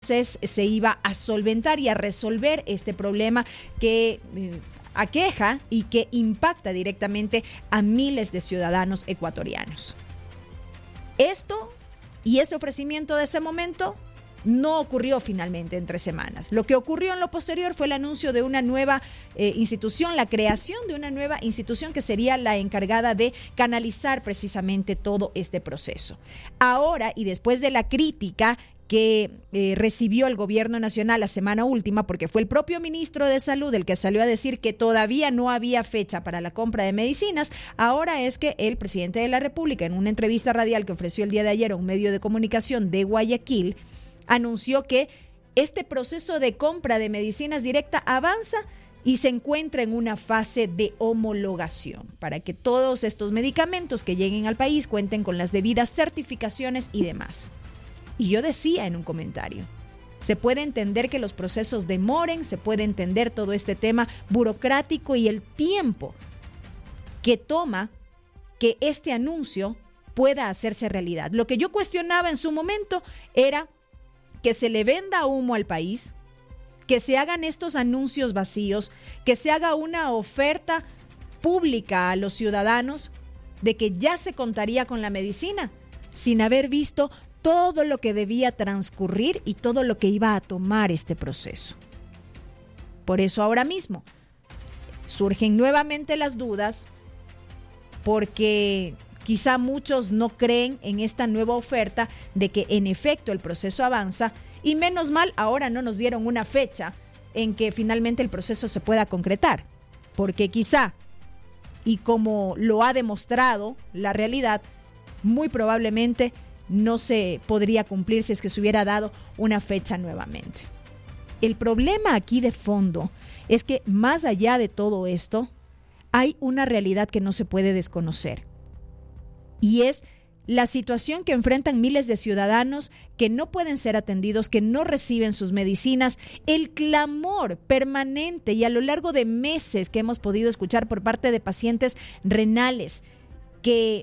entonces se iba a solventar y a resolver este problema que aqueja y que impacta directamente a miles de ciudadanos ecuatorianos. Esto y ese ofrecimiento de ese momento no ocurrió finalmente en 3 semanas. Lo que ocurrió en lo posterior fue el anuncio de una nueva institución, la creación de una nueva institución que sería la encargada de canalizar precisamente todo este proceso. Ahora, y después de la crítica que recibió el gobierno nacional la semana última, porque fue el propio ministro de Salud el que salió a decir que todavía no había fecha para la compra de medicinas, ahora es que el presidente de la República, en una entrevista radial que ofreció el día de ayer a un medio de comunicación de Guayaquil, anunció que este proceso de compra de medicinas directa avanza y se encuentra en una fase de homologación para que todos estos medicamentos que lleguen al país cuenten con las debidas certificaciones y demás. Y yo decía en un comentario, se puede entender que los procesos demoren, se puede entender todo este tema burocrático y el tiempo que toma que este anuncio pueda hacerse realidad. Lo que yo cuestionaba en su momento era que se le venda humo al país, que se hagan estos anuncios vacíos, que se haga una oferta pública a los ciudadanos de que ya se contaría con la medicina, sin haber visto todo lo que debía transcurrir y todo lo que iba a tomar este proceso. Por eso ahora mismo surgen nuevamente las dudas, porque quizá muchos no creen en esta nueva oferta de que en efecto el proceso avanza, y menos mal ahora no nos dieron una fecha en que finalmente el proceso se pueda concretar, porque quizá, y como lo ha demostrado la realidad, muy probablemente no se podría cumplir si es que se hubiera dado una fecha nuevamente. El problema aquí de fondo es que más allá de todo esto, hay una realidad que no se puede desconocer. Y es la situación que enfrentan miles de ciudadanos que no pueden ser atendidos, que no reciben sus medicinas, el clamor permanente y a lo largo de meses que hemos podido escuchar por parte de pacientes renales que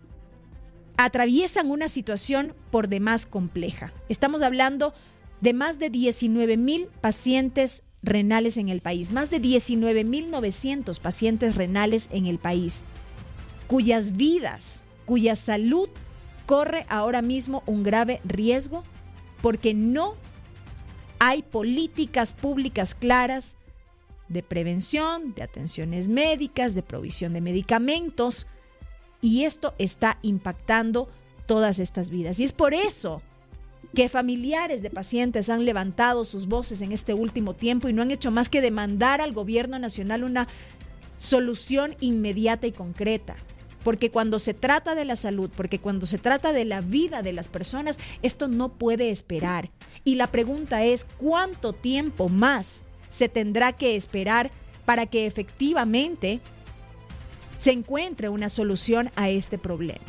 atraviesan una situación por demás compleja. Estamos hablando de más de 19,000 pacientes renales en el país, más de 19,900 pacientes renales en el país, cuyas vidas, cuya salud corre ahora mismo un grave riesgo porque no hay políticas públicas claras de prevención, de atenciones médicas, de provisión de medicamentos, y esto está impactando todas estas vidas. Y es por eso que familiares de pacientes han levantado sus voces en este último tiempo y no han hecho más que demandar al gobierno nacional una solución inmediata y concreta. Porque cuando se trata de la salud, porque cuando se trata de la vida de las personas, esto no puede esperar. Y la pregunta es, ¿cuánto tiempo más se tendrá que esperar para que efectivamente se encuentre una solución a este problema?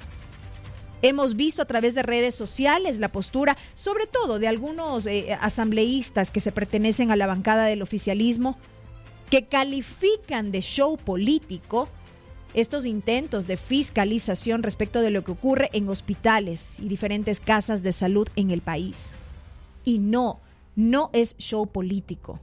Hemos visto a través de redes sociales la postura, sobre todo de algunos asambleístas que se pertenecen a la bancada del oficialismo, que califican de show político estos intentos de fiscalización respecto de lo que ocurre en hospitales y diferentes casas de salud en el país. Y no es show político.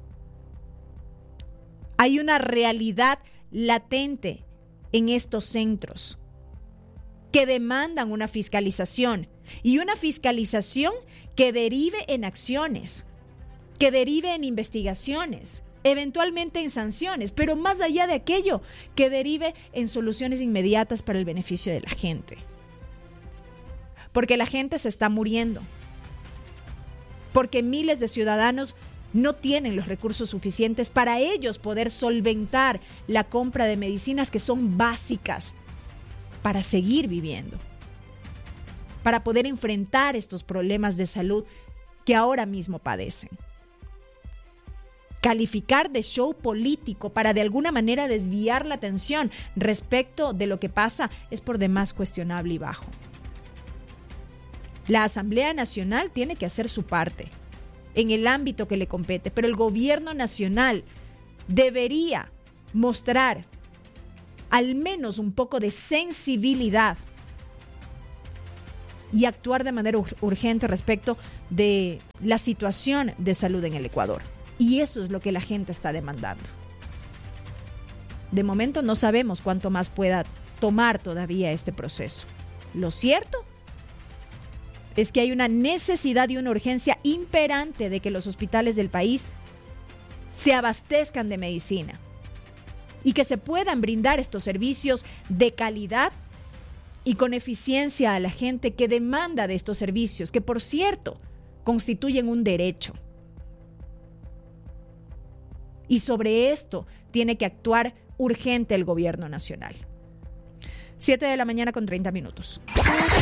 Hay una realidad latente en estos centros que demandan una fiscalización, y una fiscalización que derive en acciones, que derive en investigaciones, eventualmente en sanciones, pero más allá de aquello, que derive en soluciones inmediatas para el beneficio de la gente. Porque la gente se está muriendo, porque miles de ciudadanos no tienen los recursos suficientes para ellos poder solventar la compra de medicinas que son básicas para seguir viviendo, para poder enfrentar estos problemas de salud que ahora mismo padecen. Calificar de show político para de alguna manera desviar la atención respecto de lo que pasa es por demás cuestionable y bajo. La Asamblea Nacional tiene que hacer su parte en el ámbito que le compete, pero el gobierno nacional debería mostrar al menos un poco de sensibilidad y actuar de manera urgente respecto de la situación de salud en el Ecuador. Y eso es lo que la gente está demandando. De momento no sabemos cuánto más pueda tomar todavía este proceso. Lo cierto es que hay una necesidad y una urgencia imperante de que los hospitales del país se abastezcan de medicina y que se puedan brindar estos servicios de calidad y con eficiencia a la gente que demanda de estos servicios, que por cierto constituyen un derecho. Y sobre esto tiene que actuar urgente el gobierno nacional. 7:30 a.m.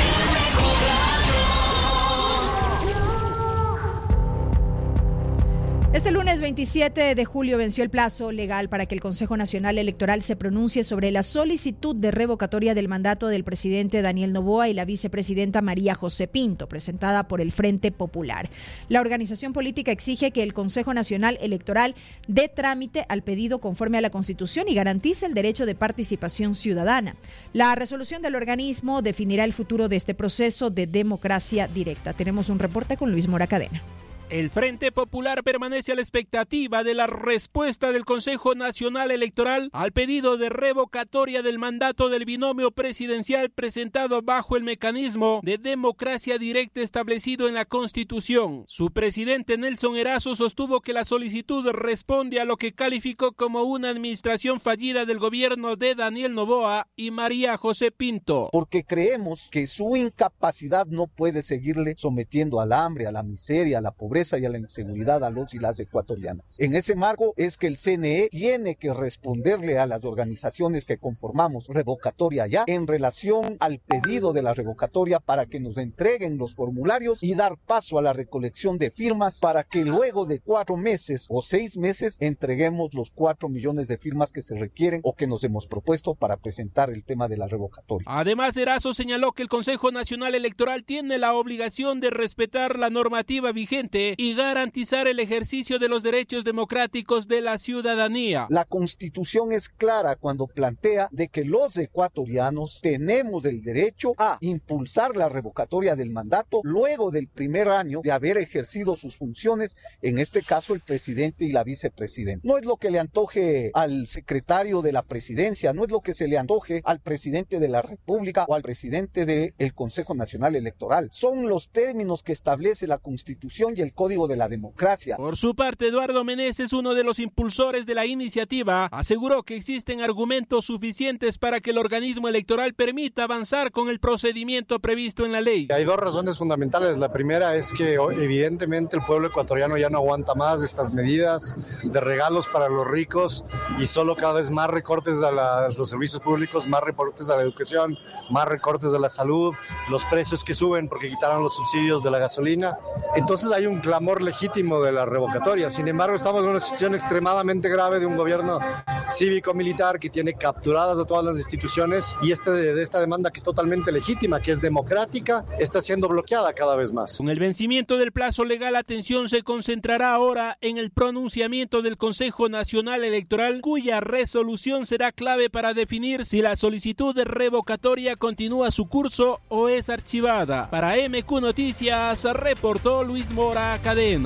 Este lunes 27 de julio venció el plazo legal para que el Consejo Nacional Electoral se pronuncie sobre la solicitud de revocatoria del mandato del presidente Daniel Noboa y la vicepresidenta María José Pinto, presentada por el Frente Popular. La organización política exige que el Consejo Nacional Electoral dé trámite al pedido conforme a la Constitución y garantice el derecho de participación ciudadana. La resolución del organismo definirá el futuro de este proceso de democracia directa. Tenemos un reporte con Luis Mora Cadena. El Frente Popular permanece a la expectativa de la respuesta del Consejo Nacional Electoral al pedido de revocatoria del mandato del binomio presidencial presentado bajo el mecanismo de democracia directa establecido en la Constitución. Su presidente Nelson Erazo sostuvo que la solicitud responde a lo que calificó como una administración fallida del gobierno de Daniel Noboa y María José Pinto. Porque creemos que su incapacidad no puede seguirle sometiendo al hambre, a la miseria, a la pobreza y a la inseguridad a los y las ecuatorianas. En ese marco es que el CNE tiene que responderle a las organizaciones que conformamos revocatoria ya en relación al pedido de la revocatoria para que nos entreguen los formularios y dar paso a la recolección de firmas para que luego de 4 meses o 6 meses entreguemos los 4 millones de firmas que se requieren o que nos hemos propuesto para presentar el tema de la revocatoria. Además, Erazo señaló que el Consejo Nacional Electoral tiene la obligación de respetar la normativa vigente y garantizar el ejercicio de los derechos democráticos de la ciudadanía. La Constitución es clara cuando plantea de que los ecuatorianos tenemos el derecho a impulsar la revocatoria del mandato luego del primer año de haber ejercido sus funciones, en este caso el presidente y la vicepresidenta. No es lo que le antoje al secretario de la presidencia, no es lo que se le antoje al presidente de la República o al presidente del Consejo Nacional Electoral. Son los términos que establece la Constitución y el Código de la Democracia. Por su parte, Eduardo Meneses, uno de los impulsores de la iniciativa, aseguró que existen argumentos suficientes para que el organismo electoral permita avanzar con el procedimiento previsto en la ley. Hay 2 razones fundamentales. La primera es que evidentemente el pueblo ecuatoriano ya no aguanta más de estas medidas de regalos para los ricos y solo cada vez más recortes a los servicios públicos, más recortes a la educación, más recortes a la salud, los precios que suben porque quitaron los subsidios de la gasolina. Entonces hay un clamor legítimo de la revocatoria. Sin embargo, estamos en una situación extremadamente grave de un gobierno cívico-militar que tiene capturadas a todas las instituciones y de esta demanda que es totalmente legítima, que es democrática, está siendo bloqueada cada vez más. Con el vencimiento del plazo legal, la atención se concentrará ahora en el pronunciamiento del Consejo Nacional Electoral, cuya resolución será clave para definir si la solicitud de revocatoria continúa su curso o es archivada. Para MQ Noticias, reportó Luis Mora Cadena.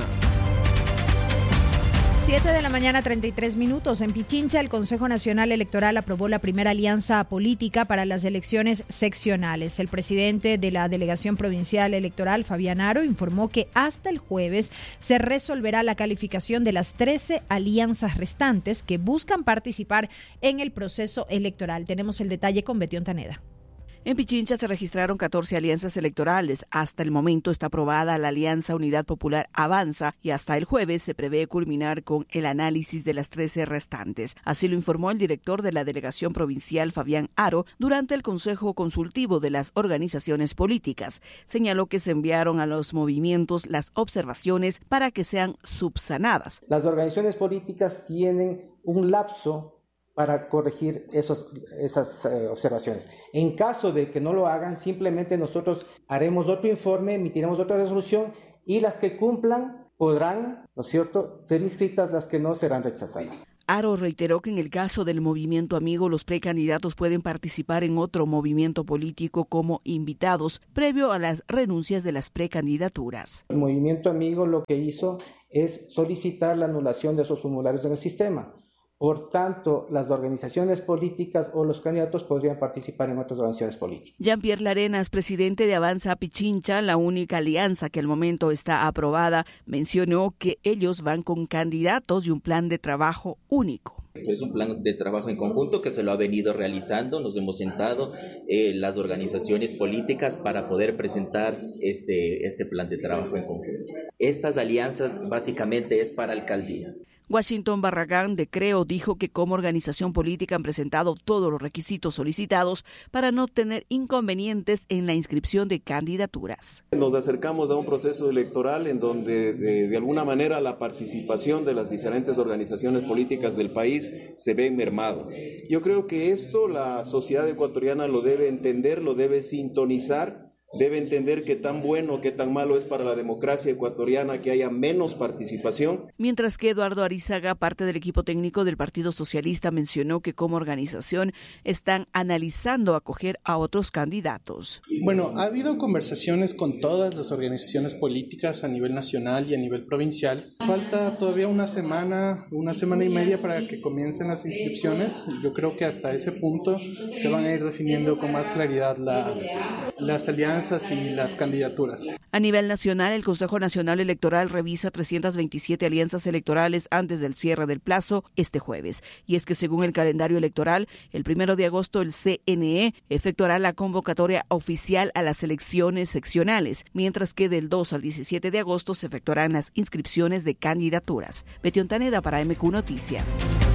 7:33 a.m. En Pichincha, el Consejo Nacional Electoral aprobó la primera alianza política para las elecciones seccionales. El presidente de la Delegación Provincial Electoral, Fabián Aro, informó que hasta el jueves se resolverá la calificación de las 13 alianzas restantes que buscan participar en el proceso electoral. Tenemos el detalle con Betión Taneda. En Pichincha se registraron 14 alianzas electorales. Hasta el momento está aprobada la Alianza Unidad Popular Avanza y hasta el jueves se prevé culminar con el análisis de las 13 restantes. Así lo informó el director de la Delegación Provincial, Fabián Aro, durante el Consejo Consultivo de las Organizaciones Políticas. Señaló que se enviaron a los movimientos las observaciones para que sean subsanadas. Las organizaciones políticas tienen un lapso para corregir esas observaciones. En caso de que no lo hagan, simplemente nosotros haremos otro informe, emitiremos otra resolución y las que cumplan podrán, ¿no es cierto?, ser inscritas, las que no serán rechazadas. Haro reiteró que en el caso del movimiento amigo, los precandidatos pueden participar en otro movimiento político como invitados, previo a las renuncias de las precandidaturas. El movimiento amigo lo que hizo es solicitar la anulación de esos formularios en el sistema. Por tanto, las organizaciones políticas o los candidatos podrían participar en otras organizaciones políticas. Jean-Pierre Larenas, presidente de Avanza Pichincha, la única alianza que al momento está aprobada, mencionó que ellos van con candidatos y un plan de trabajo único. Es un plan de trabajo en conjunto que se lo ha venido realizando. Nos hemos sentado las organizaciones políticas para poder presentar este plan de trabajo en conjunto. Estas alianzas básicamente es para alcaldías. Washington Barragán de Creo dijo que como organización política han presentado todos los requisitos solicitados para no tener inconvenientes en la inscripción de candidaturas. Nos acercamos a un proceso electoral en donde de alguna manera la participación de las diferentes organizaciones políticas del país se ve mermado. Yo creo que esto la sociedad ecuatoriana lo debe entender, lo debe sintonizar. Debe entender que tan bueno, que tan malo es para la democracia ecuatoriana que haya menos participación. Mientras que Eduardo Arizaga, parte del equipo técnico del Partido Socialista, mencionó que como organización están analizando acoger a otros candidatos. Bueno, ha habido conversaciones con todas las organizaciones políticas a nivel nacional y a nivel provincial. Falta todavía una semana y media para que comiencen las inscripciones. Yo creo que hasta ese punto se van a ir definiendo con más claridad las alianzas y las candidaturas. A nivel nacional, el Consejo Nacional Electoral revisa 327 alianzas electorales antes del cierre del plazo este jueves. Y es que según el calendario electoral, el 1 de agosto el CNE efectuará la convocatoria oficial a las elecciones seccionales, mientras que del 2 al 17 de agosto se efectuarán las inscripciones de candidaturas. Betty Ontaneda para MQ Noticias.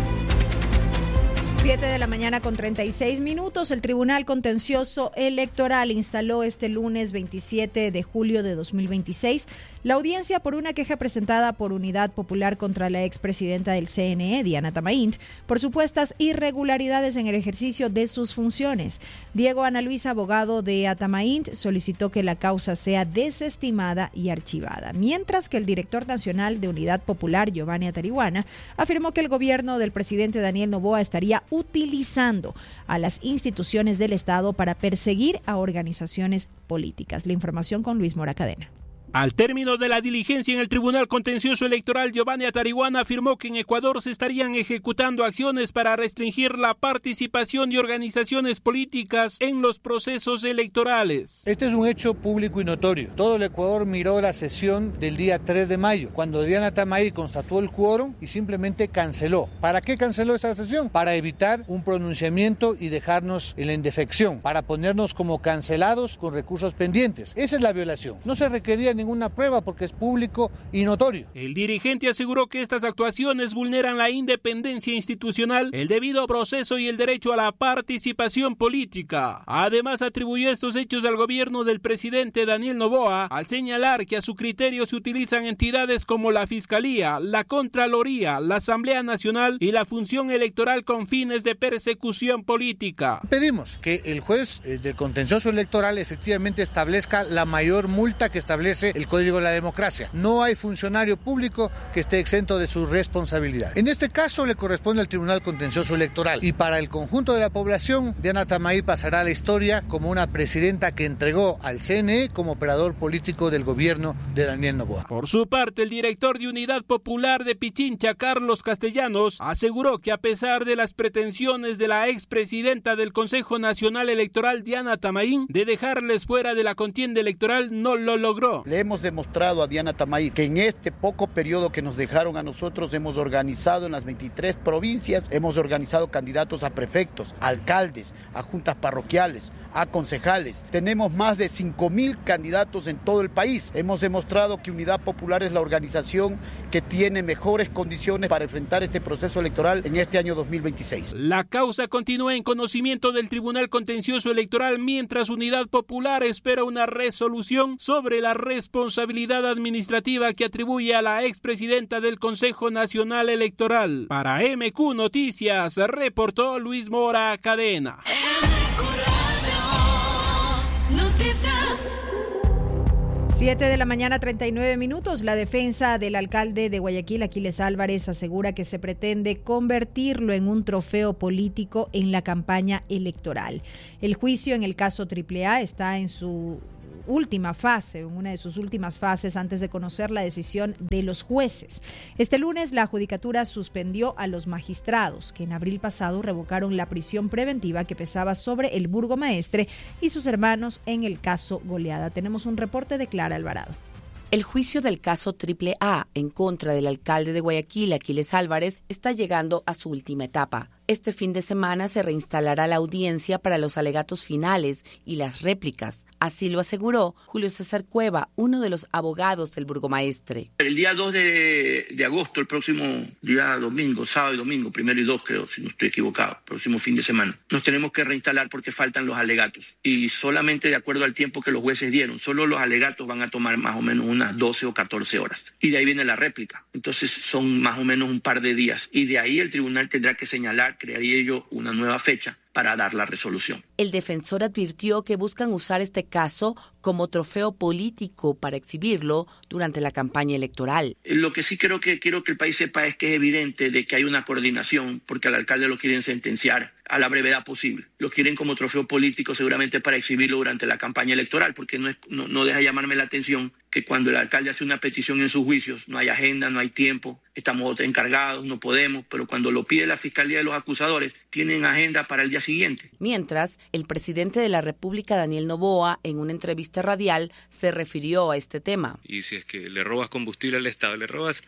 7 de la mañana con 36 minutos. El Tribunal Contencioso Electoral instaló este lunes 27 de julio de 2026 la audiencia por una queja presentada por Unidad Popular contra la expresidenta del CNE, Diana Tamaint, por supuestas irregularidades en el ejercicio de sus funciones. Diego Ana Luis, abogado de Atamaint, solicitó que la causa sea desestimada y archivada, mientras que el director nacional de Unidad Popular, Giovanni Atariwana, afirmó que el gobierno del presidente Daniel Noboa estaría utilizando a las instituciones del Estado para perseguir a organizaciones políticas. La información con Luis Mora Cadena. Al término de la diligencia en el Tribunal Contencioso Electoral, Giovanni Atariwana afirmó que en Ecuador se estarían ejecutando acciones para restringir la participación de organizaciones políticas en los procesos electorales. Este es un hecho público y notorio. Todo el Ecuador miró la sesión del día 3 de mayo, cuando Diana Tamaint constató el quórum y simplemente canceló. ¿Para qué canceló esa sesión? Para evitar un pronunciamiento y dejarnos en la indefección, para ponernos como cancelados con recursos pendientes. Esa es la violación. No se requería ninguna prueba porque es público y notorio. El dirigente aseguró que estas actuaciones vulneran la independencia institucional, el debido proceso y el derecho a la participación política. Además, atribuyó estos hechos al gobierno del presidente Daniel Noboa al señalar que a su criterio se utilizan entidades como la Fiscalía, la Contraloría, la Asamblea Nacional y la Función Electoral con fines de persecución política. Pedimos que el juez del contencioso electoral efectivamente establezca la mayor multa que establece el Código de la Democracia. No hay funcionario público que esté exento de su responsabilidad. En este caso le corresponde al Tribunal Contencioso Electoral y para el conjunto de la población, Diana Tamaint pasará a la historia como una presidenta que entregó al CNE como operador político del gobierno de Daniel Noboa. Por su parte, el director de Unidad Popular de Pichincha, Carlos Castellanos, aseguró que a pesar de las pretensiones de la expresidenta del Consejo Nacional Electoral, Diana Tamaint, de dejarles fuera de la contienda electoral, no lo logró. Le hemos demostrado a Diana Tamaint que en este poco periodo que nos dejaron a nosotros hemos organizado en las 23 provincias, hemos organizado candidatos a prefectos, a alcaldes, a juntas parroquiales, a concejales. Tenemos más de 5.000 candidatos en todo el país. Hemos demostrado que Unidad Popular es la organización que tiene mejores condiciones para enfrentar este proceso electoral en este año 2026. La causa continúa en conocimiento del Tribunal Contencioso Electoral mientras Unidad Popular espera una resolución sobre la responsabilidad administrativa que atribuye a la expresidenta del Consejo Nacional Electoral. Para MQ Noticias, reportó Luis Mora Cadena. 7:39 a.m. La defensa del alcalde de Guayaquil, Aquiles Álvarez, asegura que se pretende convertirlo en un trofeo político en la campaña electoral. El juicio en el caso AAA está en su última fase, en una de sus últimas fases antes de conocer la decisión de los jueces. Este lunes la Judicatura suspendió a los magistrados que en abril pasado revocaron la prisión preventiva que pesaba sobre el burgomaestre y sus hermanos en el caso Goleada. Tenemos un reporte de Clara Alvarado. El juicio del caso AAA en contra del alcalde de Guayaquil, Aquiles Álvarez, está llegando a su última etapa. Este fin de semana se reinstalará la audiencia para los alegatos finales y las réplicas. Así lo aseguró Julio César Cueva, uno de los abogados del burgomaestre. El día 2 de agosto, el próximo día domingo, sábado y domingo, 1 y 2 creo, si no estoy equivocado, próximo fin de semana, nos tenemos que reinstalar porque faltan los alegatos. Y solamente de acuerdo al tiempo que los jueces dieron, solo los alegatos van a tomar más o menos unas 12 o 14 horas. Y de ahí viene la réplica. Entonces son más o menos un par de días. Y de ahí el tribunal tendrá que señalar, crearía yo, una nueva fecha para dar la resolución. El defensor advirtió que buscan usar este caso como trofeo político para exhibirlo durante la campaña electoral. Lo que sí quiero que el país sepa es que es evidente de que hay una coordinación porque al alcalde lo quieren sentenciar a la brevedad posible. Lo quieren como trofeo político seguramente para exhibirlo durante la campaña electoral, porque no deja llamarme la atención que cuando el alcalde hace una petición en sus juicios no hay agenda, no hay tiempo, estamos encargados, no podemos, pero cuando lo pide la Fiscalía de los acusadores, tienen agenda para el día siguiente. Mientras, el presidente de la República, Daniel Noboa, en una entrevista radial, se refirió a este tema. Y si es que le robas combustible al Estado, le robas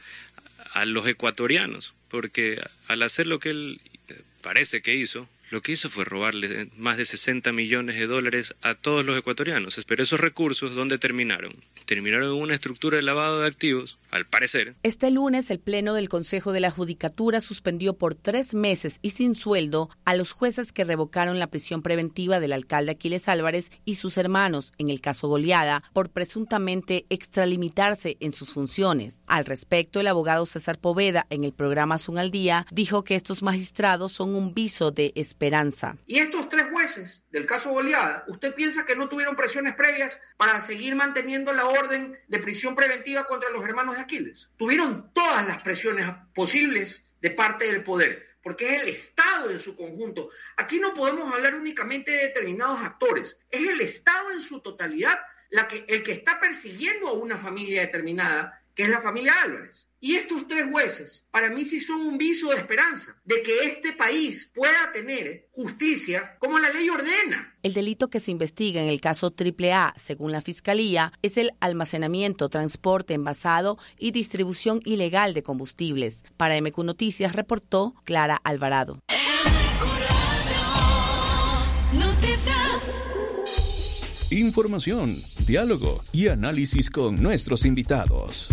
a los ecuatorianos, porque al hacer lo que él parece que hizo, lo que hizo fue robarle más de 60 millones de dólares a todos los ecuatorianos. Pero esos recursos, ¿dónde terminaron? Terminaron en una estructura de lavado de activos, al parecer. Este lunes, el Pleno del Consejo de la Judicatura suspendió por 3 meses y sin sueldo a los jueces que revocaron la prisión preventiva del alcalde Aquiles Álvarez y sus hermanos en el caso Goleada por presuntamente extralimitarse en sus funciones. Al respecto, el abogado César Poveda, en el programa Zoom al Día, dijo que estos magistrados son un viso de esperanza. Y estos 3 jueces del caso Goleada, ¿usted piensa que no tuvieron presiones previas para seguir manteniendo la orden de prisión preventiva contra los hermanos de Aquiles? Tuvieron todas las presiones posibles de parte del poder, porque es el Estado en su conjunto. Aquí no podemos hablar únicamente de determinados actores, es el Estado en su totalidad el que está persiguiendo a una familia determinada, que es la familia Álvarez. Y estos 3 jueces, para mí sí son un viso de esperanza, de que este país pueda tener justicia como la ley ordena. El delito que se investiga en el caso AAA, según la Fiscalía, es el almacenamiento, transporte, envasado y distribución ilegal de combustibles. Para MQ Noticias reportó Clara Alvarado. Información, diálogo y análisis con nuestros invitados.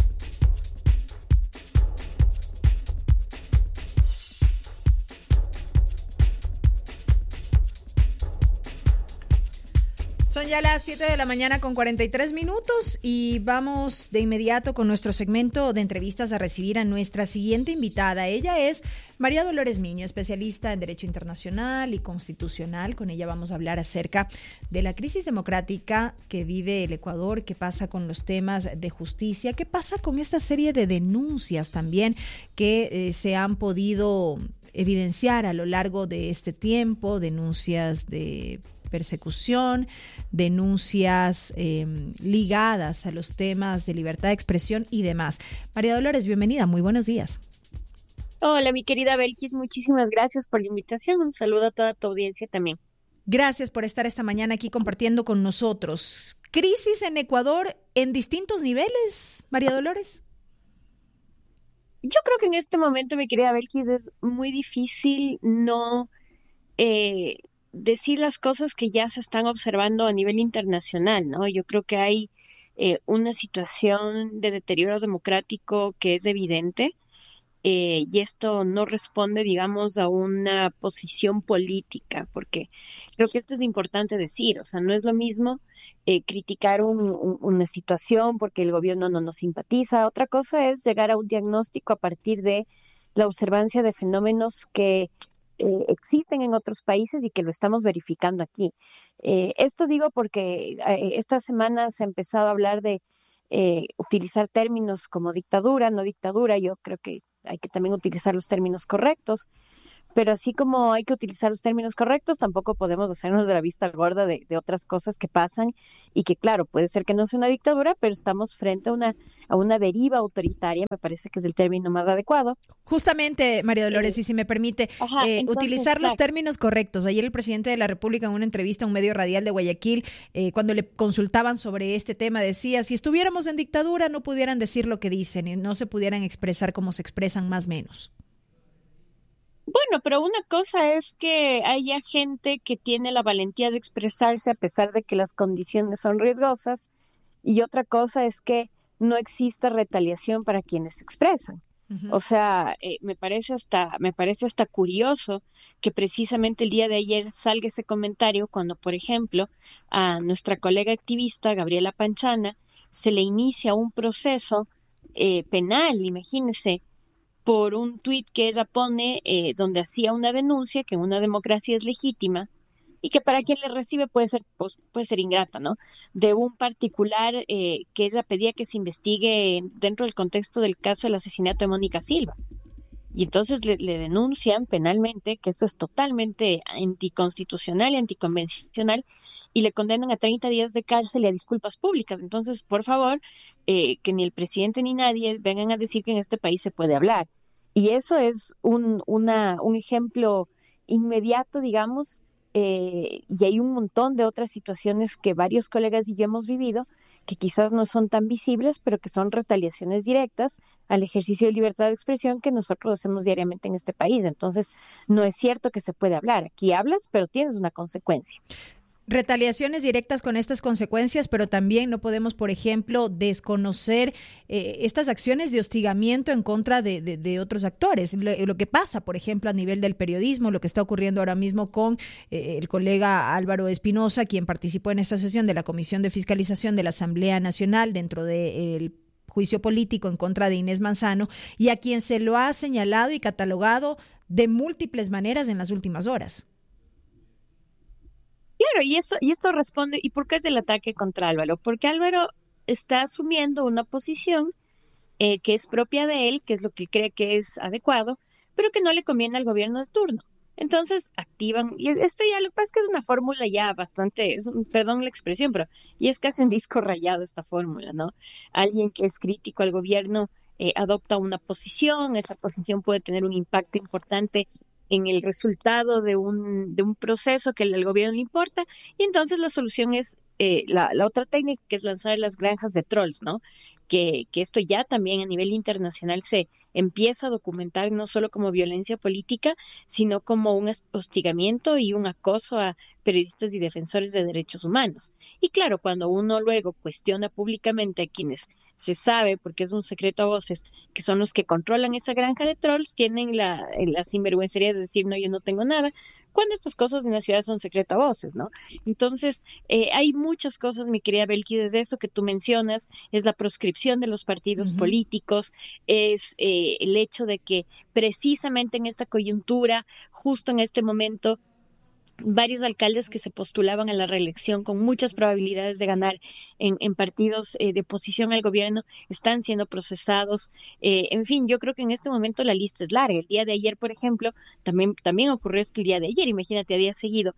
Son ya las 7:43 a.m. y vamos de inmediato con nuestro segmento de entrevistas a recibir a nuestra siguiente invitada. Ella es María Dolores Miño, especialista en Derecho Internacional y Constitucional. Con ella vamos a hablar acerca de la crisis democrática que vive el Ecuador, qué pasa con los temas de justicia, qué pasa con esta serie de denuncias también que se han podido evidenciar a lo largo de este tiempo, denuncias de persecución, denuncias ligadas a los temas de libertad de expresión y demás. María Dolores, bienvenida, muy buenos días. Hola, mi querida Belkis, muchísimas gracias por la invitación. Un saludo a toda tu audiencia también. Gracias por estar esta mañana aquí compartiendo con nosotros. ¿Crisis en Ecuador en distintos niveles, María Dolores? Yo creo que en este momento, mi querida Belkis, es muy difícil no decir las cosas que ya se están observando a nivel internacional, ¿no? Yo creo que hay una situación de deterioro democrático que es evidente y esto no responde, digamos, a una posición política, porque creo que esto es importante decir, o sea, no es lo mismo criticar una situación porque el gobierno no nos simpatiza. Otra cosa es llegar a un diagnóstico a partir de la observancia de fenómenos que existen en otros países y que lo estamos verificando aquí. Esto digo porque esta semana se ha empezado a hablar de utilizar términos como dictadura, no dictadura. Yo creo que hay que también utilizar los términos correctos. Pero así como hay que utilizar los términos correctos, tampoco podemos hacernos de la vista gorda de otras cosas que pasan y que, claro, puede ser que no sea una dictadura, pero estamos frente a una deriva autoritaria, me parece que es el término más adecuado. Justamente, María Dolores, y si me permite, entonces, utilizar los términos correctos. Ayer el presidente de la República, en una entrevista a un medio radial de Guayaquil, cuando le consultaban sobre este tema, decía, si estuviéramos en dictadura no pudieran decir lo que dicen y no se pudieran expresar como se expresan más o menos. Bueno, pero una cosa es que haya gente que tiene la valentía de expresarse a pesar de que las condiciones son riesgosas, y otra cosa es que no exista retaliación para quienes se expresan. Uh-huh. O sea, me parece hasta curioso que precisamente el día de ayer salga ese comentario cuando, por ejemplo, a nuestra colega activista Gabriela Panchana se le inicia un proceso penal, imagínense, por un tuit que ella pone donde hacía una denuncia que en una democracia es legítima y que para quien le recibe puede ser ingrata, ¿no? De un particular que ella pedía que se investigue dentro del contexto del caso del asesinato de Mónica Silva. Y entonces le denuncian penalmente que esto es totalmente anticonstitucional y anticonvencional y le condenan a 30 días de cárcel y a disculpas públicas. Entonces, por favor, que ni el presidente ni nadie vengan a decir que en este país se puede hablar. Y eso es un ejemplo inmediato, digamos, y hay un montón de otras situaciones que varios colegas y yo hemos vivido, que quizás no son tan visibles, pero que son retaliaciones directas al ejercicio de libertad de expresión que nosotros hacemos diariamente en este país. Entonces, no es cierto que se puede hablar. Aquí hablas, pero tienes una consecuencia. Retaliaciones directas con estas consecuencias, pero también no podemos, por ejemplo, desconocer estas acciones de hostigamiento en contra de otros actores. Lo que pasa, por ejemplo, a nivel del periodismo, lo que está ocurriendo ahora mismo con el colega Álvaro Espinosa, quien participó en esta sesión de la Comisión de Fiscalización de la Asamblea Nacional dentro del juicio político en contra de Inés Manzano, y a quien se lo ha señalado y catalogado de múltiples maneras en las últimas horas. Claro, y esto responde, ¿y por qué es el ataque contra Álvaro? Porque Álvaro está asumiendo una posición que es propia de él, que es lo que cree que es adecuado, pero que no le conviene al gobierno de turno. Entonces activan, y esto ya lo que pasa es que es una fórmula ya bastante, perdón la expresión, pero ya es casi un disco rayado esta fórmula, ¿no? Alguien que es crítico al gobierno adopta una posición, esa posición puede tener un impacto importante en el resultado de un proceso que al gobierno le importa, y entonces la solución es la otra técnica, que es lanzar las granjas de trolls, ¿no? Que esto ya también a nivel internacional se empieza a documentar no solo como violencia política, sino como un hostigamiento y un acoso a periodistas y defensores de derechos humanos. Y claro, cuando uno luego cuestiona públicamente a quienes se sabe, porque es un secreto a voces, que son los que controlan esa granja de trolls, tienen la sinvergüencería de decir, no, yo no tengo nada, cuando estas cosas en la ciudad son secreto a voces, ¿no? Entonces, hay muchas cosas, mi querida Belki, desde eso que tú mencionas, es la proscripción de los partidos políticos, es el hecho de que precisamente en esta coyuntura, justo en este momento, varios alcaldes que se postulaban a la reelección con muchas probabilidades de ganar en partidos de oposición al gobierno están siendo procesados. En fin, yo creo que en este momento la lista es larga. El día de ayer, por ejemplo, también ocurrió esto el día de ayer, imagínate, a día seguido.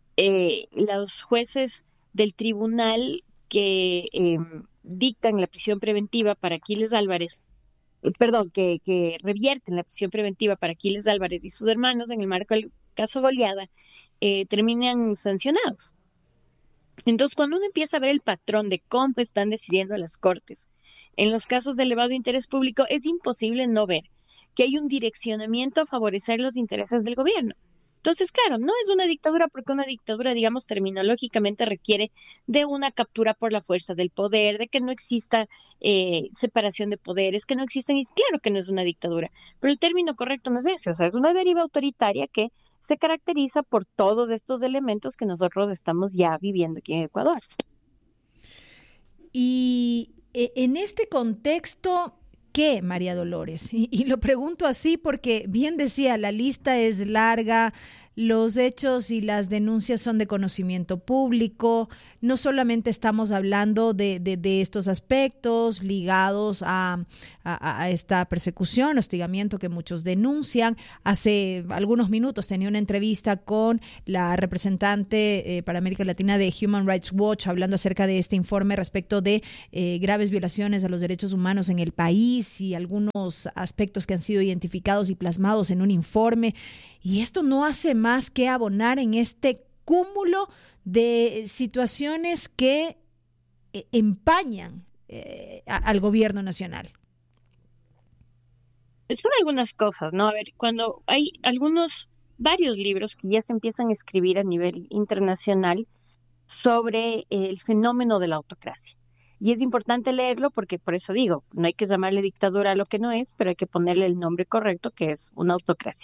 Los jueces del tribunal que dictan la prisión preventiva para Aquiles Álvarez, que revierten la prisión preventiva para Aquiles Álvarez y sus hermanos en el marco del caso Goleada, terminan sancionados. Entonces, cuando uno empieza a ver el patrón de cómo están decidiendo las cortes en los casos de elevado interés público, es imposible no ver que hay un direccionamiento a favorecer los intereses del gobierno. Entonces, claro, no es una dictadura, porque una dictadura, digamos, terminológicamente requiere de una captura por la fuerza del poder, de que no exista separación de poderes, que no existen, y claro que no es una dictadura, pero el término correcto no es ese, o sea, es una deriva autoritaria que se caracteriza por todos estos elementos que nosotros estamos ya viviendo aquí en Ecuador. Y en este contexto, ¿qué, María Dolores? Y lo pregunto así porque, bien decía, la lista es larga, los hechos y las denuncias son de conocimiento público, no solamente estamos hablando de estos aspectos ligados a esta persecución, hostigamiento que muchos denuncian. Hace algunos minutos tenía una entrevista con la representante para América Latina de Human Rights Watch, hablando acerca de este informe respecto de graves violaciones a los derechos humanos en el país y algunos aspectos que han sido identificados y plasmados en un informe. Y esto no hace más que abonar en este cúmulo de situaciones que empañan al gobierno nacional. Son algunas cosas, ¿no? A ver, cuando hay varios libros que ya se empiezan a escribir a nivel internacional sobre el fenómeno de la autocracia. Y es importante leerlo porque, por eso digo, no hay que llamarle dictadura a lo que no es, pero hay que ponerle el nombre correcto, que es una autocracia.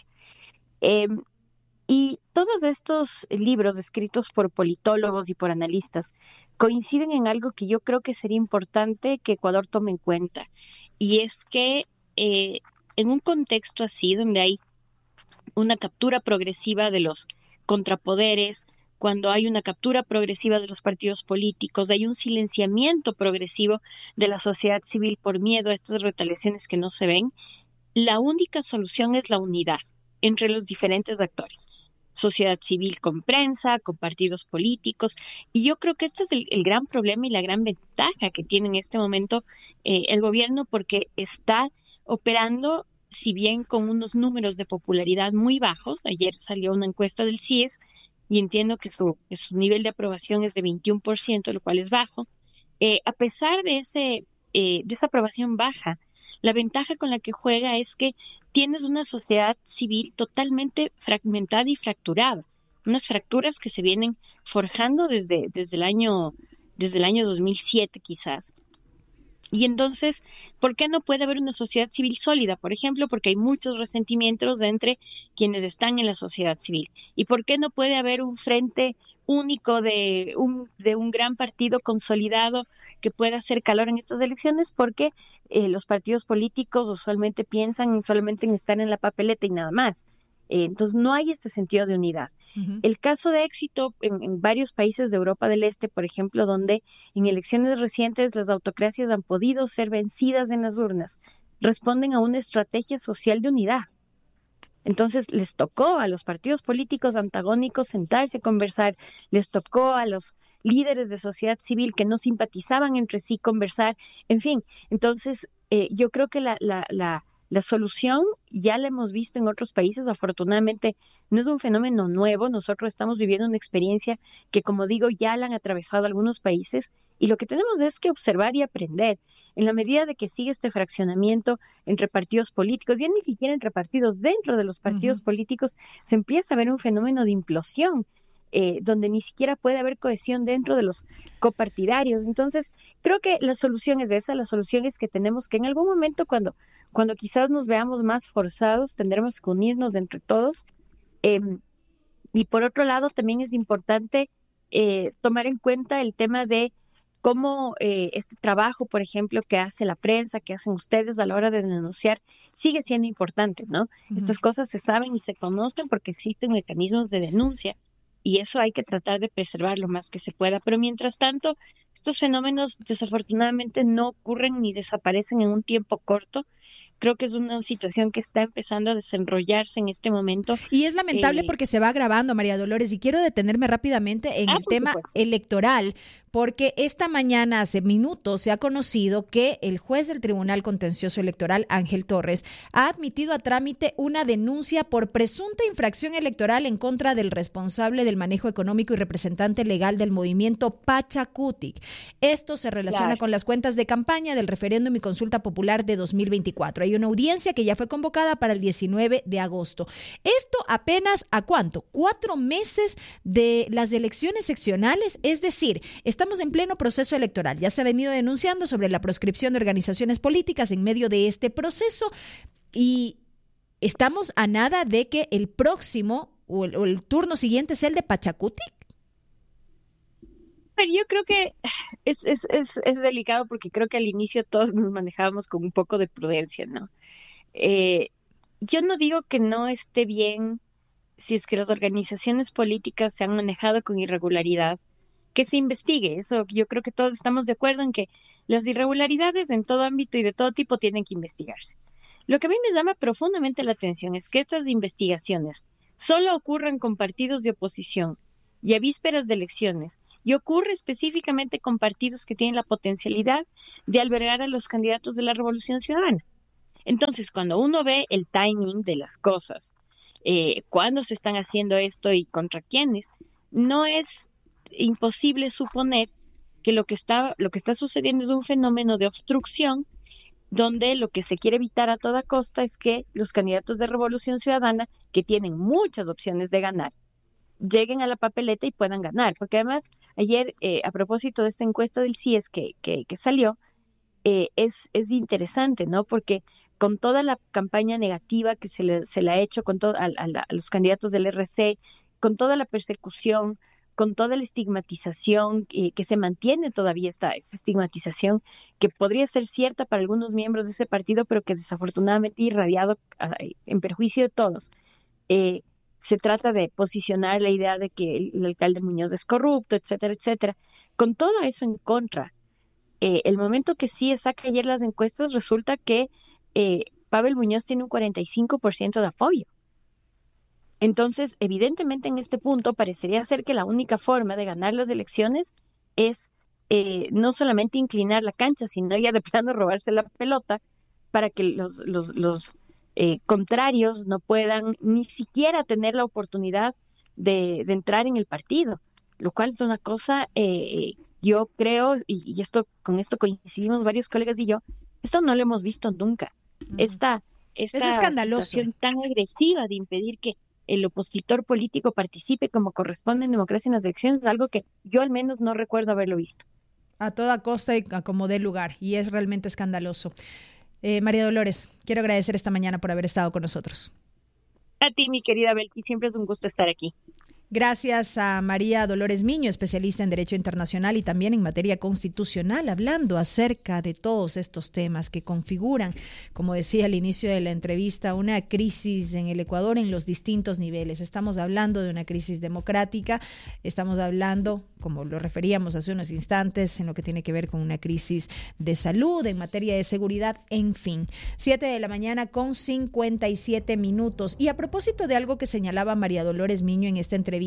Y todos estos libros escritos por politólogos y por analistas coinciden en algo que yo creo que sería importante que Ecuador tome en cuenta. Y es que en un contexto así, donde hay una captura progresiva de los contrapoderes, cuando hay una captura progresiva de los partidos políticos, hay un silenciamiento progresivo de la sociedad civil por miedo a estas retaliaciones que no se ven, la única solución es la unidad entre los diferentes actores. Sociedad civil con prensa, con partidos políticos, y yo creo que este es el gran problema y la gran ventaja que tiene en este momento el gobierno, porque está operando, si bien con unos números de popularidad muy bajos. Ayer salió una encuesta del CIES y entiendo que su nivel de aprobación es de 21%, lo cual es bajo. A pesar de esa aprobación baja, la ventaja con la que juega es que tienes una sociedad civil totalmente fragmentada y fracturada, unas fracturas que se vienen forjando desde el año 2007 quizás. Y entonces, ¿por qué no puede haber una sociedad civil sólida? Por ejemplo, porque hay muchos resentimientos entre quienes están en la sociedad civil. ¿Y por qué no puede haber un frente único de un gran partido consolidado que pueda hacer calor en estas elecciones? Porque los partidos políticos usualmente piensan solamente en estar en la papeleta y nada más. Entonces no hay este sentido de unidad. Uh-huh. El caso de éxito en varios países de Europa del Este, por ejemplo, donde en elecciones recientes las autocracias han podido ser vencidas en las urnas, responden a una estrategia social de unidad. Entonces les tocó a los partidos políticos antagónicos sentarse a conversar, les tocó a los líderes de sociedad civil que no simpatizaban entre sí conversar, en fin. Entonces yo creo que la solución ya la hemos visto en otros países. Afortunadamente no es un fenómeno nuevo. Nosotros estamos viviendo una experiencia que, como digo, ya la han atravesado algunos países, y lo que tenemos es que observar y aprender. En la medida de que sigue este fraccionamiento entre partidos políticos, ya ni siquiera entre partidos, dentro de los partidos políticos, se empieza a ver un fenómeno de implosión, donde ni siquiera puede haber cohesión dentro de los copartidarios. Entonces, creo que la solución es esa. La solución es que tenemos que en algún momento, cuando quizás nos veamos más forzados, tendremos que unirnos entre todos. Y por otro lado, también es importante tomar en cuenta el tema de cómo este trabajo, por ejemplo, que hace la prensa, que hacen ustedes a la hora de denunciar, sigue siendo importante, ¿no? Uh-huh. Estas cosas se saben y se conocen porque existen mecanismos de denuncia, y eso hay que tratar de preservar lo más que se pueda. Pero mientras tanto, estos fenómenos desafortunadamente no ocurren ni desaparecen en un tiempo corto. Creo que es una situación que está empezando a desenrollarse en este momento. Y es lamentable porque se va agravando, María Dolores, y quiero detenerme rápidamente en el tema electoral, porque esta mañana, hace minutos, se ha conocido que el juez del Tribunal Contencioso Electoral, Ángel Torres, ha admitido a trámite una denuncia por presunta infracción electoral en contra del responsable del manejo económico y representante legal del movimiento Pachakutik. Esto se relaciona con las cuentas de campaña del referéndum y consulta popular de 2024. Hay una audiencia que ya fue convocada para el 19 de agosto. Esto apenas, ¿a cuánto? 4 meses de las elecciones seccionales, es decir, estamos en pleno proceso electoral. Ya se ha venido denunciando sobre la proscripción de organizaciones políticas en medio de este proceso, y estamos a nada de que el próximo o el turno siguiente sea el de Pachakutik. Pero yo creo que es delicado, porque creo que al inicio todos nos manejábamos con un poco de prudencia, ¿no? Yo no digo que no esté bien si es que las organizaciones políticas se han manejado con irregularidad, que se investigue. Eso yo creo que todos estamos de acuerdo en que las irregularidades en todo ámbito y de todo tipo tienen que investigarse. Lo que a mí me llama profundamente la atención es que estas investigaciones solo ocurran con partidos de oposición y a vísperas de elecciones, y ocurre específicamente con partidos que tienen la potencialidad de albergar a los candidatos de la Revolución Ciudadana. Entonces, cuando uno ve el timing de las cosas, cuándo se están haciendo esto y contra quiénes, no es imposible suponer que lo que está sucediendo es un fenómeno de obstrucción, donde lo que se quiere evitar a toda costa es que los candidatos de Revolución Ciudadana, que tienen muchas opciones de ganar, lleguen a la papeleta y puedan ganar. Porque además, ayer, a propósito de esta encuesta del CIES que salió, es interesante, ¿no? Porque con toda la campaña negativa que se le ha hecho a los candidatos del RC, con toda la persecución, con toda la estigmatización, que se mantiene todavía esta estigmatización, que podría ser cierta para algunos miembros de ese partido, pero que desafortunadamente irradiado en perjuicio de todos. Se trata de posicionar la idea de que el alcalde Muñoz es corrupto, etcétera, etcétera. Con todo eso en contra, el momento que sí saca ayer las encuestas, resulta que Pavel Muñoz tiene un 45% de apoyo. Entonces, evidentemente en este punto parecería ser que la única forma de ganar las elecciones es no solamente inclinar la cancha, sino ya de plano robarse la pelota para que los contrarios no puedan ni siquiera tener la oportunidad de entrar en el partido, lo cual es una cosa, yo creo, y con esto coincidimos varios colegas y yo, esto no lo hemos visto nunca. Esta es situación tan agresiva de impedir que el opositor político participe como corresponde en democracia en las elecciones, es algo que yo al menos no recuerdo haberlo visto. A toda costa y a como dé lugar, y es realmente escandaloso. María Dolores, quiero agradecer esta mañana por haber estado con nosotros. A ti, mi querida Belkis, siempre es un gusto estar aquí. Gracias a María Dolores Miño, especialista en Derecho Internacional y también en materia constitucional, hablando acerca de todos estos temas que configuran, como decía al inicio de la entrevista, una crisis en el Ecuador en los distintos niveles. Estamos hablando de una crisis democrática, estamos hablando, como lo referíamos hace unos instantes, en lo que tiene que ver con una crisis de salud, en materia de seguridad, en fin. 7:00 con 57 minutos. Y a propósito de algo que señalaba María Dolores Miño en esta entrevista,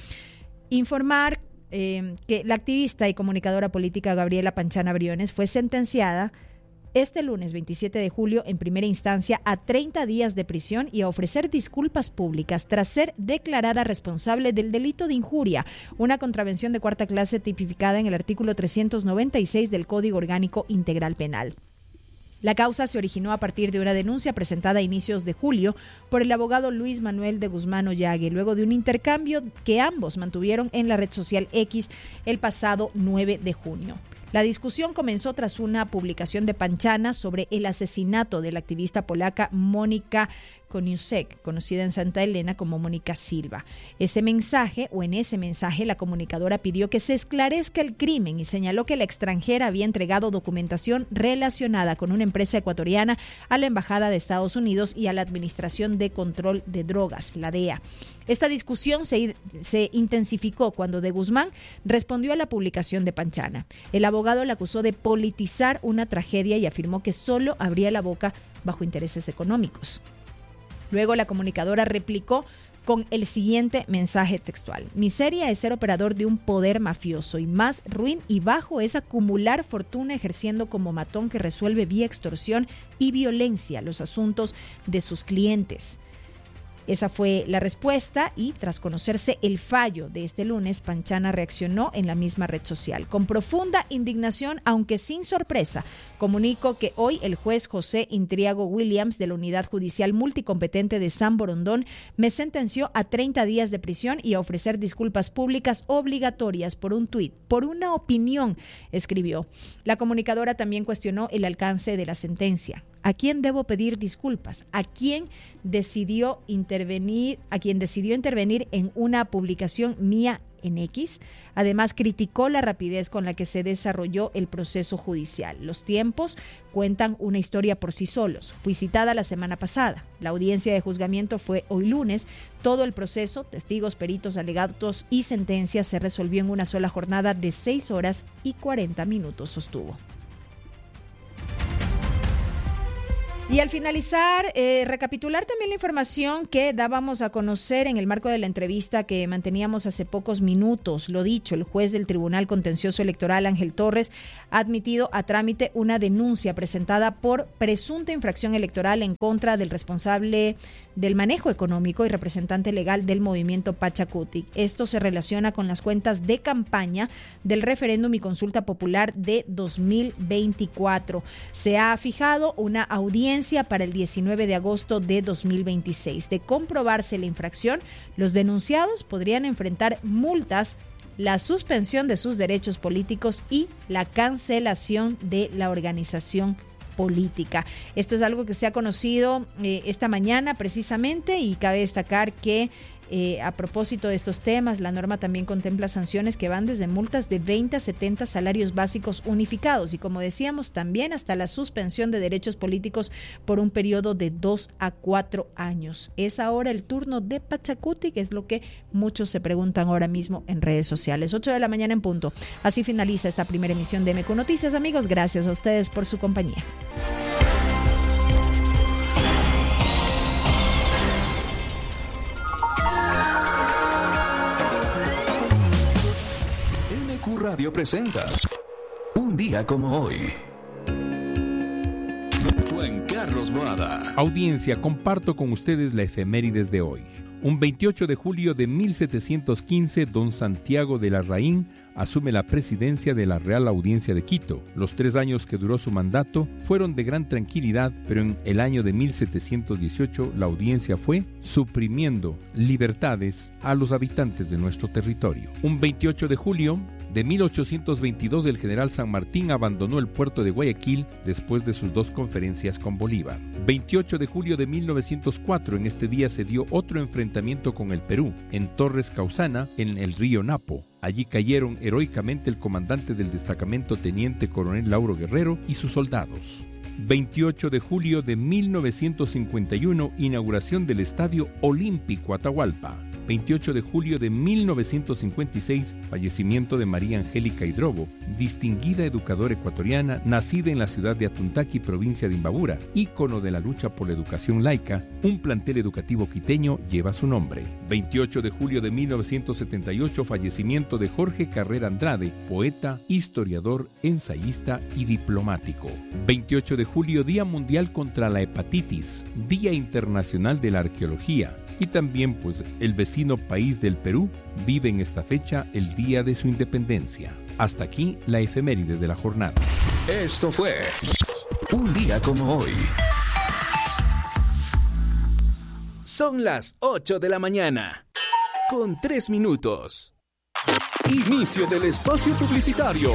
informar que la activista y comunicadora política Gabriela Panchana Briones fue sentenciada este lunes 27 de julio en primera instancia a 30 días de prisión y a ofrecer disculpas públicas tras ser declarada responsable del delito de injuria, una contravención de cuarta clase tipificada en el artículo 396 del Código Orgánico Integral Penal. La causa se originó a partir de una denuncia presentada a inicios de julio por el abogado Luis Manuel de Guzmán Ollague, luego de un intercambio que ambos mantuvieron en la red social X el pasado 9 de junio. La discusión comenzó tras una publicación de Panchana sobre el asesinato de la activista polaca Mónica Koniuszek, conocida en Santa Elena como Mónica Silva. En ese mensaje, la comunicadora pidió que se esclarezca el crimen y señaló que la extranjera había entregado documentación relacionada con una empresa ecuatoriana a la Embajada de Estados Unidos y a la Administración de Control de Drogas, la DEA. Esta discusión se intensificó cuando de Guzmán respondió a la publicación de Panchana. El abogado la acusó de politizar una tragedia y afirmó que solo abría la boca bajo intereses económicos. Luego la comunicadora replicó con el siguiente mensaje textual: miseria es ser operador de un poder mafioso y más ruin y bajo es acumular fortuna ejerciendo como matón que resuelve vía extorsión y violencia los asuntos de sus clientes. Esa fue la respuesta y tras conocerse el fallo de este lunes, Panchana reaccionó en la misma red social. Con profunda indignación, aunque sin sorpresa, comunico que hoy el juez José Intriago Williams de la Unidad Judicial Multicompetente de San Borondón me sentenció a 30 días de prisión y a ofrecer disculpas públicas obligatorias por un tuit, por una opinión, escribió. La comunicadora también cuestionó el alcance de la sentencia. ¿A quién debo pedir disculpas? ¿A quién decidió intervenir en una publicación mía en X. Además, criticó la rapidez con la que se desarrolló el proceso judicial. Los tiempos cuentan una historia por sí solos. Fui citada la semana pasada. La audiencia de juzgamiento fue hoy lunes. Todo el proceso, testigos, peritos, alegatos y sentencias se resolvió en una sola jornada de 6 horas y 40 minutos, sostuvo. Y al finalizar, recapitular también la información que dábamos a conocer en el marco de la entrevista que manteníamos hace pocos minutos. Lo dicho, el juez del Tribunal Contencioso Electoral, Ángel Torres, ha admitido a trámite una denuncia presentada por presunta infracción electoral en contra del responsable del manejo económico y representante legal del movimiento Pachacutic. Esto se relaciona con las cuentas de campaña del referéndum y consulta popular de 2024. Se ha fijado una audiencia para el 19 de agosto de 2026. De comprobarse la infracción, los denunciados podrían enfrentar multas, la suspensión de sus derechos políticos y la cancelación de la organización política. Esto es algo que se ha conocido esta mañana precisamente, y cabe destacar que a propósito de estos temas, la norma también contempla sanciones que van desde multas de 20 a 70 salarios básicos unificados y, como decíamos, también hasta la suspensión de derechos políticos por un periodo de 2 a 4 años. Es ahora el turno de Pachacutic, que es lo que muchos se preguntan ahora mismo en redes sociales. 8 de la mañana en punto. Así finaliza esta primera emisión de MQ Noticias, amigos. Gracias a ustedes por su compañía. Radio presenta Un día como hoy. Juan Carlos Boada. Audiencia, comparto con ustedes la efemérides de hoy. Un 28 de julio de 1715, don Santiago de Larraín asume la presidencia de la Real Audiencia de Quito. Los 3 años que duró su mandato fueron de gran tranquilidad, pero en el año de 1718 la audiencia fue suprimiendo libertades a los habitantes de nuestro territorio. Un 28 de julio de 1822, el general San Martín abandonó el puerto de Guayaquil después de sus 2 conferencias con Bolívar. 28 de julio de 1904, en este día se dio otro enfrentamiento con el Perú, en Torres Causana, en el río Napo. Allí cayeron heroicamente el comandante del destacamento, teniente coronel Lauro Guerrero, y sus soldados. 28 de julio de 1951, inauguración del Estadio Olímpico Atahualpa. 28 de julio de 1956, fallecimiento de María Angélica Hidrobo, distinguida educadora ecuatoriana, nacida en la ciudad de Atuntaqui, provincia de Imbabura, ícono de la lucha por la educación laica. Un plantel educativo quiteño lleva su nombre. 28 de julio de 1978, fallecimiento de Jorge Carrera Andrade, poeta, historiador, ensayista y diplomático. 28 de julio, Día Mundial contra la Hepatitis, Día Internacional de la Arqueología. Y también, pues, el vecino país del Perú vive en esta fecha el día de su independencia. Hasta aquí la efemérides de la jornada. Esto fue Un día como hoy. Son las 8 de la mañana, con 3 minutos. Inicio del espacio publicitario.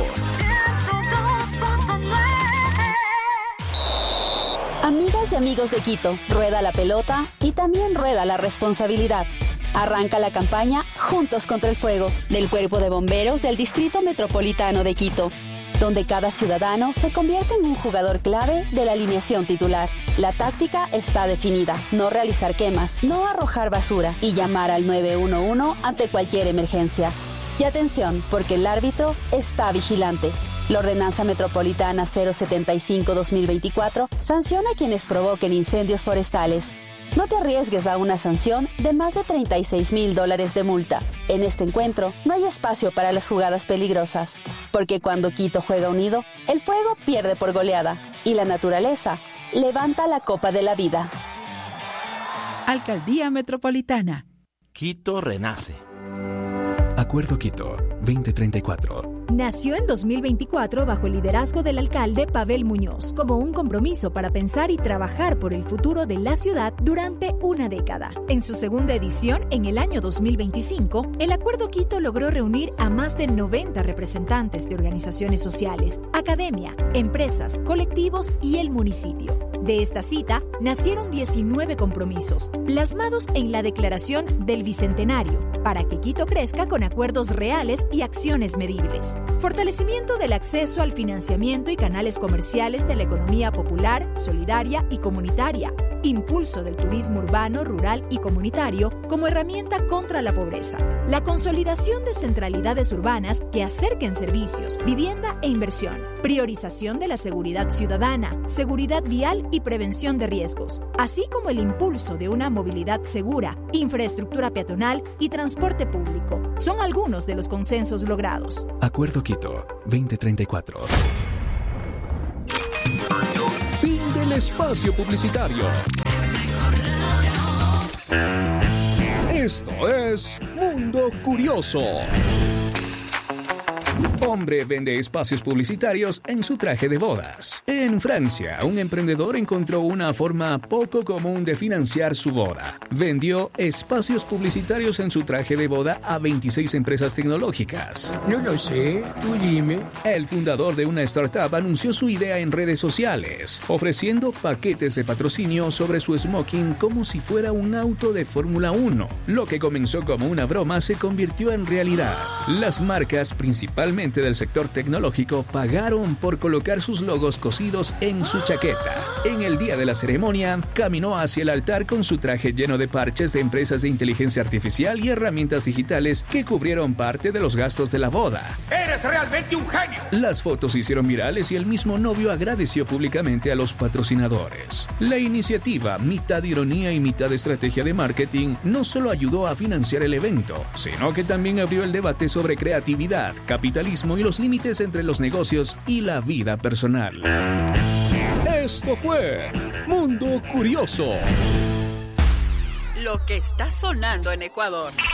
Amigas y amigos de Quito, rueda la pelota y también rueda la responsabilidad. Arranca la campaña Juntos contra el Fuego del Cuerpo de Bomberos del Distrito Metropolitano de Quito, donde cada ciudadano se convierte en un jugador clave de la alineación titular. La táctica está definida: no realizar quemas, no arrojar basura y llamar al 911 ante cualquier emergencia. Y atención, porque el árbitro está vigilante. La Ordenanza Metropolitana 075-2024 sanciona a quienes provoquen incendios forestales. No te arriesgues a una sanción de más de $36,000 de multa. En este encuentro no hay espacio para las jugadas peligrosas, porque cuando Quito juega unido, el fuego pierde por goleada y la naturaleza levanta la copa de la vida. Alcaldía Metropolitana. Quito renace. Acuerdo Quito 2034. Nació en 2024 bajo el liderazgo del alcalde Pavel Muñoz, como un compromiso para pensar y trabajar por el futuro de la ciudad durante una década. En su segunda edición, en el año 2025, el Acuerdo Quito logró reunir a más de 90 representantes de organizaciones sociales, academia, empresas, colectivos y el municipio. De esta cita nacieron 19 compromisos, plasmados en la Declaración del Bicentenario, para que Quito crezca con acuerdos reales y acciones medibles. Fortalecimiento del acceso al financiamiento y canales comerciales de la economía popular, solidaria y comunitaria. Impulso del turismo urbano, rural y comunitario como herramienta contra la pobreza. La consolidación de centralidades urbanas que acerquen servicios, vivienda e inversión. Priorización de la seguridad ciudadana, seguridad vial y prevención de riesgos, así como el impulso de una movilidad segura, infraestructura peatonal y transporte público. Son algunos de los consensos logrados. Acuerdo Quito 2034. Fin del espacio publicitario. Esto es Mundo Curioso. Hombre vende espacios publicitarios en su traje de bodas. En Francia, un emprendedor encontró una forma poco común de financiar su boda. Vendió espacios publicitarios en su traje de boda a 26 empresas tecnológicas. No lo sé, tú dime. El fundador de una startup anunció su idea en redes sociales, ofreciendo paquetes de patrocinio sobre su smoking como si fuera un auto de Fórmula 1. Lo que comenzó como una broma se convirtió en realidad. Las marcas, principalmente del sector tecnológico, pagaron por colocar sus logos cosidos en su chaqueta. En el día de la ceremonia, caminó hacia el altar con su traje lleno de parches de empresas de inteligencia artificial y herramientas digitales que cubrieron parte de los gastos de la boda. ¡Eres realmente un genio! Las fotos se hicieron virales y el mismo novio agradeció públicamente a los patrocinadores. La iniciativa, mitad ironía y mitad estrategia de marketing, no solo ayudó a financiar el evento, sino que también abrió el debate sobre creatividad, capitalismo y los límites entre los negocios y la vida personal. Esto fue Mundo Curioso. Lo que está sonando en Ecuador.